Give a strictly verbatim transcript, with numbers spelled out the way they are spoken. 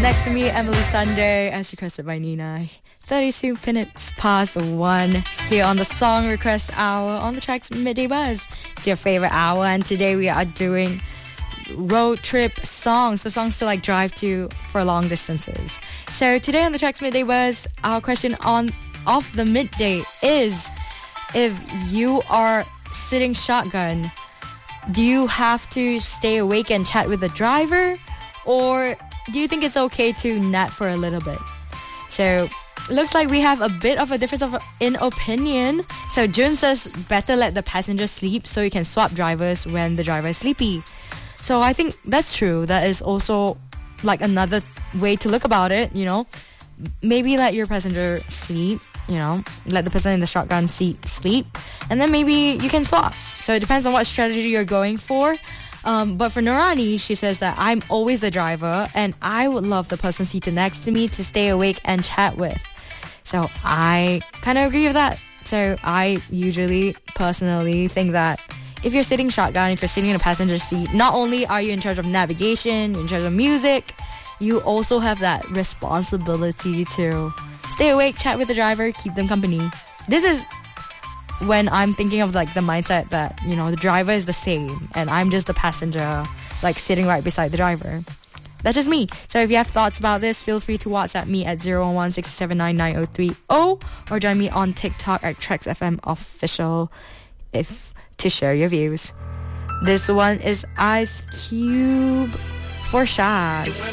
Next to me, Emily Sunday, as requested by Nina. thirty-two minutes past one here on the Song Request Hour on the Track's Midday Buzz. It's your favorite hour, and today we are doing road trip songs, so songs to like drive to for long distances. So today on the Track's Midday Buzz, our question on off the midday is, if you are sitting shotgun, do you have to stay awake and chat with the driver, or do you think it's okay to nap for a little bit? So looks like we have a bit of a difference of in opinion. So Jun says better let the passenger sleep so you can swap drivers when the driver is sleepy. So I think that's true. That is also like another way to look about it, you know. Maybe let your passenger sleep, you know, let the person in the shotgun seat sleep, and then maybe you can swap. So it depends on what strategy you're going for. Um, but for Nurani, she says that I'm always the driver and I would love the person seated next to me to stay awake and chat with. So I kind of agree with that. So I usually personally think that if you're sitting shotgun, if you're sitting in a passenger seat, not only are you in charge of navigation, you're in charge of music, you also have that responsibility to stay awake, chat with the driver, keep them company. This is when I'm thinking of like the mindset that, you know, the driver is the same and I'm just the passenger, like sitting right beside the driver. That's just me. So if you have thoughts about this, feel free to WhatsApp me at zero one one six seven nine nine zero three zero or join me on TikTok at Tracks F M Official if to share your views. This one is Ice Cube for Shaz.